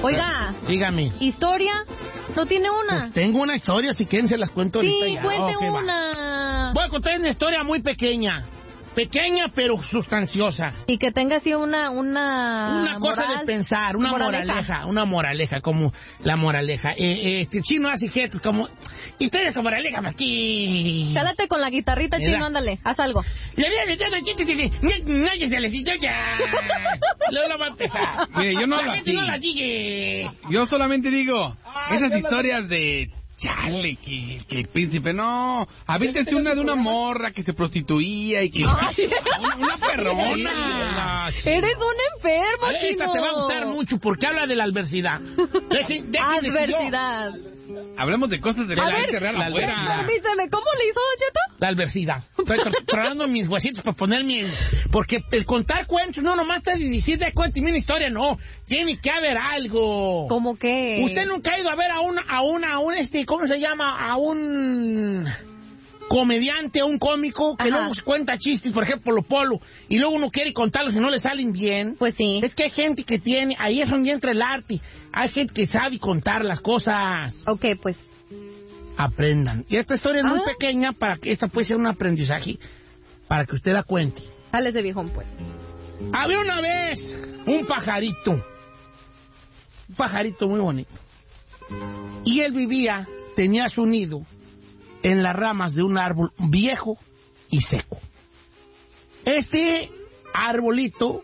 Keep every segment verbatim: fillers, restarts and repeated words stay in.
Oiga. Dígame. ¿Historia? ¿No tiene una? Pues tengo una historia, si quieren se las cuento sí, ahorita ya. Sí, cuente okay, una. Va. Voy a contar una historia muy pequeña. Pequeña pero sustanciosa. Y que tenga así una... Una, una cosa moral, de pensar, una moraleja. moraleja, una moraleja, como la moraleja. Eh, eh, este chino hace jetes como... Y tú eres como moraleja, más aquí. Cálate con la guitarrita, Chino, ándale, haz algo. Le voy a meter el chiste, nadie se le quitó ya. Luego lo va a empezar. Mire, yo no lo así. No la sigue. Yo solamente digo, esas historias de... Chale, que, que el príncipe, no. Avéntese una de una morra que se prostituía y que... una, una perrona. Eres un enfermo, Esta Chino. te va a gustar mucho porque habla de la adversidad. Deje, adversidad. Hablemos de cosas de a la ver, gente real afuera. Permíteme, ¿cómo le hizo, Don Cheto? La adversidad. Estoy tronando mis huesitos para ponerme en... Porque el contar cuentos, no, nomás te decir de cuéntame una historia, no. Tiene que haber algo. ¿Cómo qué? Usted nunca ha ido a ver a una, a una, a un este, ¿cómo se llama? A un comediante, a un cómico que Ajá. luego cuenta chistes, por ejemplo, Polo Polo, y luego uno quiere contarlos y no le salen bien. Pues sí. Es que hay gente que tiene, ahí es donde entra el arte. Hay gente que sabe contar las cosas. Ok, pues. Aprendan. Y esta historia es ¿Ah? muy pequeña para que esta puede ser un aprendizaje para que usted la cuente. Sale ese viejón, pues. Había una vez un pajarito. Un pajarito muy bonito. Y él vivía, tenía su nido en las ramas de un árbol viejo y seco. Este arbolito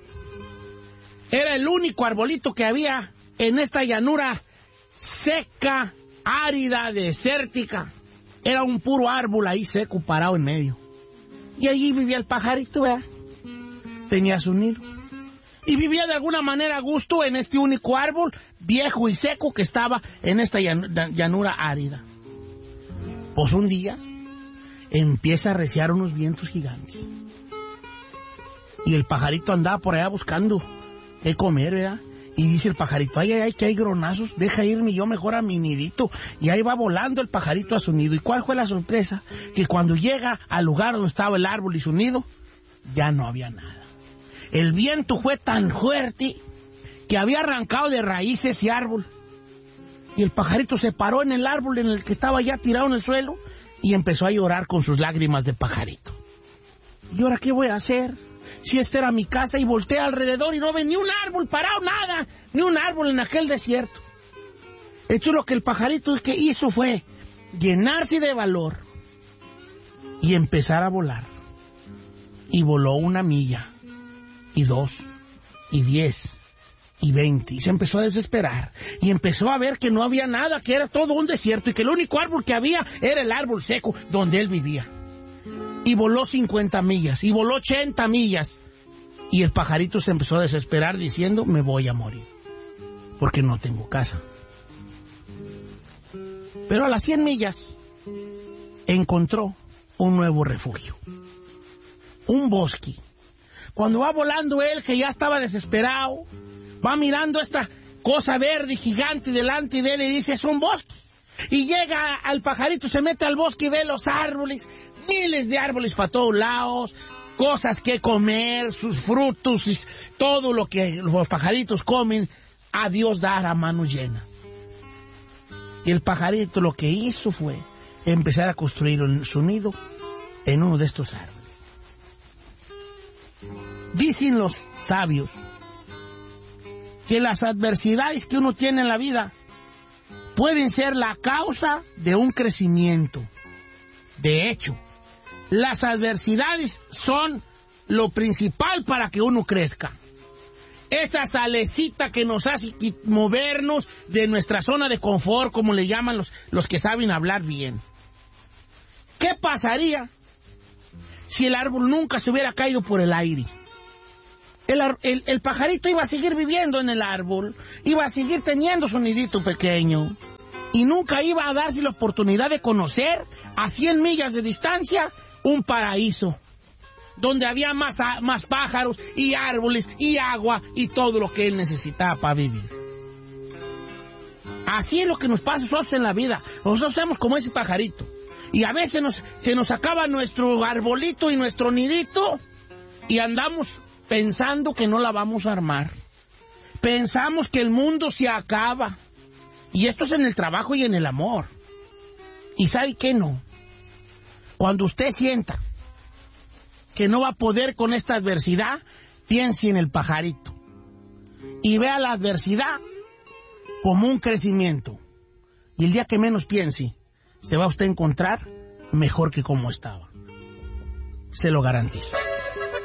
era el único arbolito que había en esta llanura seca, árida, desértica. Era un puro árbol ahí seco, parado en medio. Y allí vivía el pajarito, ¿verdad? Tenía su nido. Y vivía de alguna manera a gusto en este único árbol viejo y seco que estaba en esta llanura árida. Pues un día empieza a arreciar unos vientos gigantes. Y el pajarito andaba por allá buscando qué comer, ¿verdad? Y dice el pajarito, ay, ay, ay, que hay gronazos, deja irme yo mejor a mi nidito. Y ahí va volando el pajarito a su nido. ¿Y cuál fue la sorpresa? Que cuando llega al lugar donde estaba el árbol y su nido, ya no había nada. El viento fue tan fuerte que había arrancado de raíz ese árbol. Y el pajarito se paró en el árbol en el que estaba ya tirado en el suelo y empezó a llorar con sus lágrimas de pajarito. ¿Y ahora qué voy a hacer? Si esta era mi casa, y volteé alrededor y no ve ni un árbol parado, nada, ni un árbol en aquel desierto. Esto lo que el pajarito que hizo fue llenarse de valor y empezar a volar. Y voló una milla, y dos, y diez, y veinte, y se empezó a desesperar, y empezó a ver que no había nada, que era todo un desierto, y que el único árbol que había era el árbol seco donde él vivía. Y voló cincuenta millas, y voló ochenta millas, y el pajarito se empezó a desesperar diciendo, me voy a morir, porque no tengo casa. Pero a las cien millas encontró un nuevo refugio, un bosque. Cuando va volando él, que ya estaba desesperado, va mirando esta cosa verde gigante delante de él y dice, es un bosque. Y llega al pajarito, se mete al bosque y ve los árboles, miles de árboles para todos lados, cosas que comer, sus frutos, todo lo que los pajaritos comen, a Dios dar a mano llena. Y el pajarito lo que hizo fue empezar a construir su nido en uno de estos árboles. Dicen los sabios que las adversidades que uno tiene en la vida pueden ser la causa de un crecimiento. De hecho, las adversidades son lo principal para que uno crezca. Esa salecita que nos hace movernos de nuestra zona de confort, como le llaman los, los que saben hablar bien. ¿Qué pasaría si el árbol nunca se hubiera caído por el aire? El, el, el pajarito iba a seguir viviendo en el árbol, iba a seguir teniendo su nidito pequeño, y nunca iba a darse la oportunidad de conocer a cien millas de distancia un paraíso, donde había más, más pájaros y árboles y agua y todo lo que él necesitaba para vivir. Así es lo que nos pasa a nosotros en la vida. Nosotros somos como ese pajarito, y a veces nos, se nos acaba nuestro arbolito y nuestro nidito, y andamos pensando que no la vamos a armar. Pensamos que el mundo se acaba. Y esto es en el trabajo y en el amor. ¿Y sabe qué no? Cuando usted sienta que no va a poder con esta adversidad, piense en el pajarito. Y vea la adversidad como un crecimiento. Y el día que menos piense, se va usted a encontrar mejor que como estaba. Se lo garantizo.